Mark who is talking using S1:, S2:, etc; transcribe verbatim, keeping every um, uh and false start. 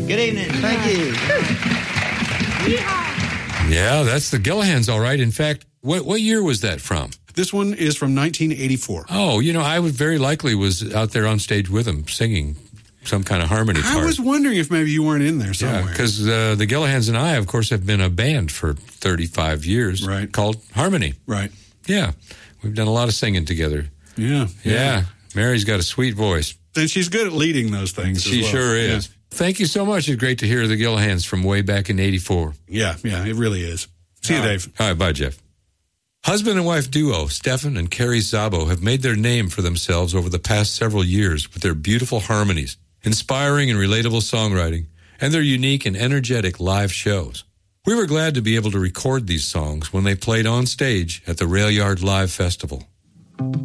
S1: Good evening.
S2: Thank you.
S3: Yeah, that's the Gillihans, all right. In fact, what what year was that from?
S4: This one is from nineteen eighty-four.
S3: Oh, you know, I would very likely was out there on stage with them singing some kind of harmony part.
S4: I was wondering if maybe you weren't in there somewhere.
S3: Yeah, because uh, the Gillihans and I, of course, have been a band for thirty-five years,
S4: right?
S3: Called Harmony,
S4: right?
S3: Yeah, we've done a lot of singing together.
S4: Yeah,
S3: yeah.
S4: yeah.
S3: Mary's got a sweet voice,
S4: and she's good at leading those things.
S3: She
S4: as well.
S3: sure is.
S4: Yeah.
S3: Thank you so much. It's great to hear the Gillihans from way back in eighty-four.
S4: Yeah, yeah, it really is. See you,
S3: All
S4: Dave.
S3: Right. All right, bye, Jeff. Husband and wife duo, Stefan and Carrie Szabo, have made their name for themselves over the past several years with their beautiful harmonies, inspiring and relatable songwriting, and their unique and energetic live shows. We were glad to be able to record these songs when they played on stage at the Rail Yard Live Festival.